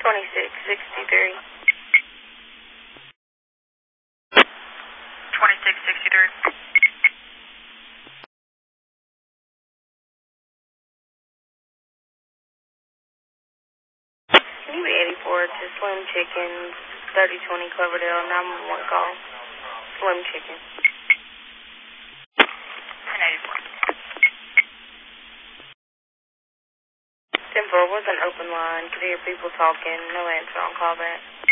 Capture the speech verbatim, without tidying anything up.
twenty-six sixty-three. twenty-six sixty-three. Can you be eighty-four to Slim Chickens, thirty twenty Cloverdale, nine one one call. Slim Chicken. ten eighty-four. ten four was an open line. Could hear people talking. No answer on callback.